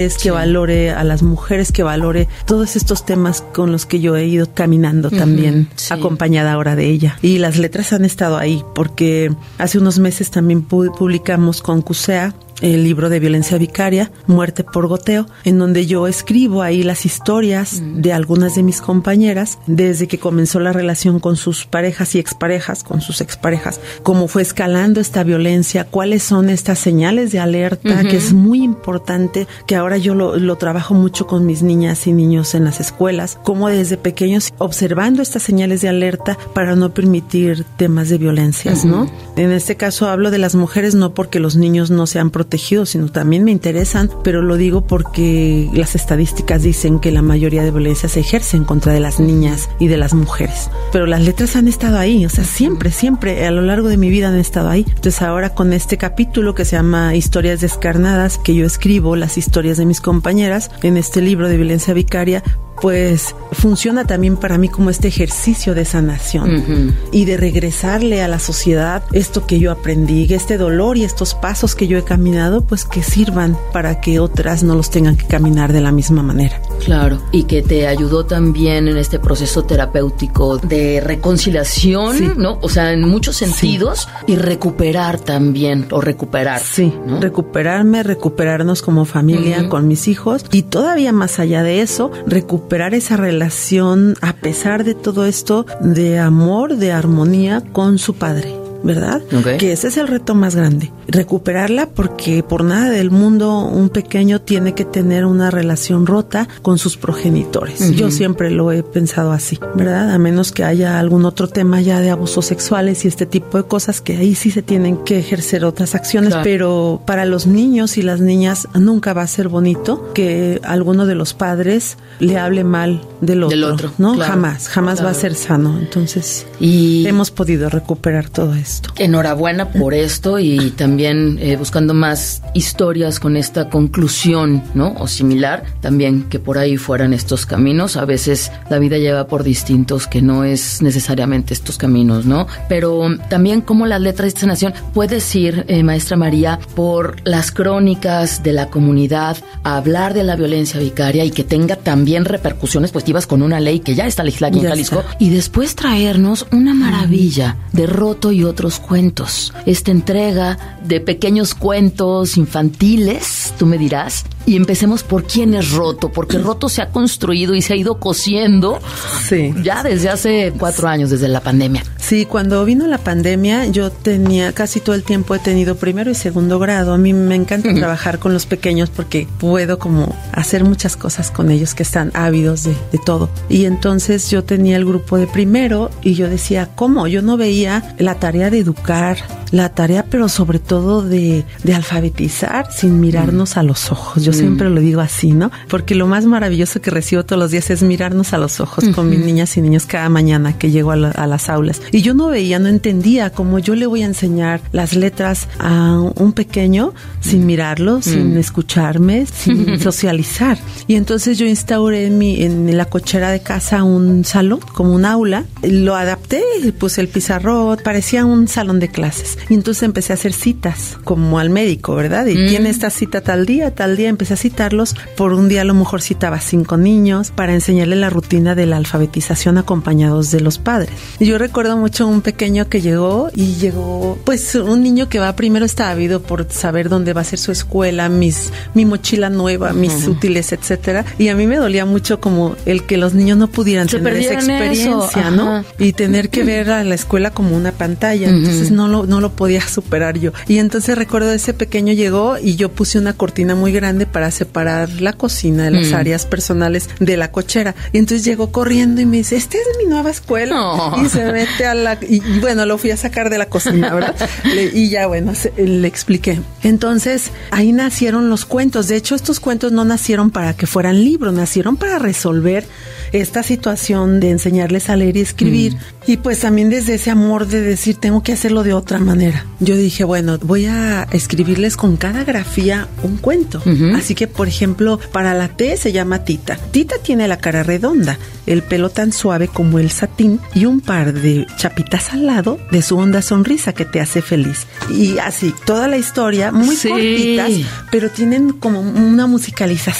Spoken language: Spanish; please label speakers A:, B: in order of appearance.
A: que valore a las mujeres, que valore todos estos temas con los que yo he ido caminando también, acompañada ahora de ella. Y las letras han estado ahí, porque hace unos meses también publicamos con CUSEA el libro de violencia vicaria, Muerte por Goteo, en donde yo escribo ahí las historias de algunas de mis compañeras, desde que comenzó la relación con sus parejas y exparejas, con sus exparejas, cómo fue escalando esta violencia, cuáles son estas señales de alerta, que es muy importante, que ahora yo lo trabajo mucho con mis niñas y niños en las escuelas, cómo desde pequeños observando estas señales de alerta para no permitir temas de violencias, ¿no? En este caso hablo de las mujeres no porque los niños no sean protegidos, sino también me interesan, pero lo digo porque las estadísticas dicen que la mayoría de violencias se ejercen contra de las niñas y de las mujeres. Pero las letras han estado ahí, o sea, siempre, a lo largo de mi vida han estado ahí. Entonces ahora con este capítulo que se llama Historias Descarnadas, que yo escribo las historias de mis compañeras en este libro de violencia vicaria, pues funciona también para mí como este ejercicio de sanación y de regresarle a la sociedad esto que yo aprendí, este dolor y estos pasos que yo he caminado, pues que sirvan para que otras no los tengan que caminar de la misma manera.
B: Claro, y que te ayudó también en este proceso terapéutico de reconciliación, ¿no? O sea, en muchos sentidos, y recuperar también, o recuperar.
A: Sí, ¿no? Recuperarnos como familia, con mis hijos, y todavía más allá de eso, recuperar esa relación, a pesar de todo esto, de amor, de armonía con su padre, ¿verdad? Okay. Que ese es el reto más grande. Recuperarla, porque por nada del mundo un pequeño tiene que tener una relación rota con sus progenitores. Yo siempre lo he pensado así, ¿verdad? A menos que haya algún otro tema ya de abusos sexuales y este tipo de cosas, que ahí sí se tienen que ejercer otras acciones, claro. Pero para los niños y las niñas nunca va a ser bonito que alguno de los padres le hable mal del otro, ¿no? Claro. Jamás claro. Va a ser sano. Entonces, hemos podido recuperar todo esto.
B: Enhorabuena por esto, y también buscando más historias con esta conclusión, ¿no? O similar, también que por ahí fueran estos caminos. A veces la vida lleva por distintos, que no es necesariamente estos caminos, ¿no? Pero también como las letras de sanación, puedes ir, maestra María, por las crónicas de la comunidad, a hablar de la violencia vicaria y que tenga también repercusiones positivas con una ley que ya está legislada en Jalisco, y después traernos una maravilla de Roto y otros cuentos. Esta entrega de pequeños cuentos infantiles, tú me dirás, y empecemos por quién es Roto, porque Roto se ha construido y se ha ido cosiendo ya desde hace 4 años, desde la pandemia.
A: Sí, cuando vino la pandemia, yo tenía casi todo el tiempo, he tenido primero y segundo grado. A mí me encanta trabajar con los pequeños porque puedo como hacer muchas cosas con ellos, que están ávidos de todo. Y entonces yo tenía el grupo de primero y yo decía, ¿cómo? Yo no veía la tarea de educar, la tarea, pero sobre todo de alfabetizar sin mirarnos a los ojos. Yo siempre lo digo así, ¿no? Porque lo más maravilloso que recibo todos los días es mirarnos a los ojos con mis niñas y niños cada mañana que llego a las aulas. Y yo no entendía cómo yo le voy a enseñar las letras a un pequeño sin mirarlo, sin escucharme, sin socializar. Y entonces yo instauré en la cochera de casa un salón, como un aula. Lo adapté, puse el pizarrón, parecía un salón de clases. Y entonces empecé a hacer citas, como al médico, ¿verdad? Y tiene esta cita tal día, empecé a citarlos. Por un día a lo mejor citaba 5 niños para enseñarles la rutina de la alfabetización acompañados de los padres. Y yo recuerdo mucho un pequeño que llegó, pues un niño que va primero, está ávido por saber dónde va a ser su escuela, mi mochila nueva, mis útiles, etcétera. Y a mí me dolía mucho como el que los niños no pudieran tener esa experiencia, ¿no? Y tener que ver a la escuela como una pantalla. Entonces no lo podía superar yo. Y entonces recuerdo ese pequeño llegó y yo puse una cortina muy grande para separar la cocina de las áreas personales de la cochera. Y entonces llegó corriendo y me dice, esta es mi nueva escuela. Y se mete y bueno, lo fui a sacar de la cocina, ¿verdad? Y ya, bueno, le expliqué. Entonces, ahí nacieron los cuentos. De hecho, estos cuentos no nacieron para que fueran libros, nacieron para resolver esta situación de enseñarles a leer y escribir. Y pues también desde ese amor de decir, tengo tengo que hacerlo de otra manera. Yo dije, bueno, voy a escribirles con cada grafía un cuento. Así que, por ejemplo, para la T se llama Tita. Tita tiene la cara redonda, el pelo tan suave como el satín y un par de chapitas al lado de su honda sonrisa que te hace feliz. Y así, toda la historia, muy cortitas, pero tienen como una musicalización